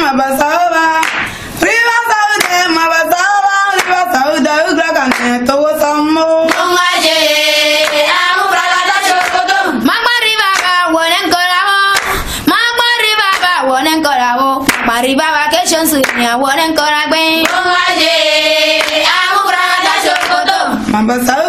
mabasaba. Riva saude mabasaba. Riva saude ugragane to samo. Mongaje amu bragada chokoto. Magmari baba wonen korabo. Magmari baba wonen korabo. Mari baba kesho sunya wonen koragbe. Mongaje amu bragada chokoto. Mabasaba.